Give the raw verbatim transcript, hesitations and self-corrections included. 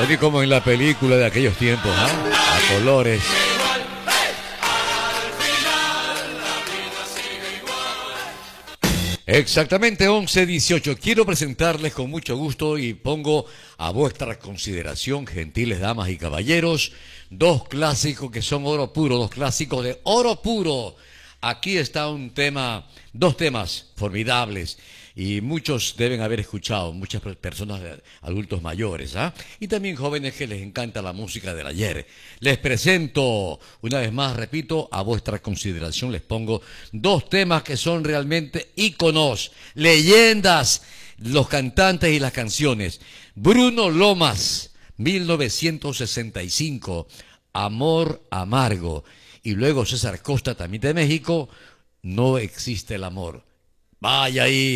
Así como en la película de aquellos tiempos, ¿ah? A colores. Exactamente, once dieciocho. Quiero presentarles con mucho gusto y pongo a vuestra consideración, gentiles damas y caballeros, dos clásicos que son oro puro, dos clásicos de oro puro. Aquí está un tema, dos temas formidables y muchos deben haber escuchado, muchas personas, adultos mayores, ¿ah? Y también jóvenes que les encanta la música del ayer. Les presento, una vez más, repito, a vuestra consideración les pongo dos temas que son realmente íconos, leyendas, los cantantes y las canciones. Bruno Lomas, mil novecientos sesenta y cinco, Amor Amargo. Y luego César Costa, también de México, No existe el amor. Vaya ahí.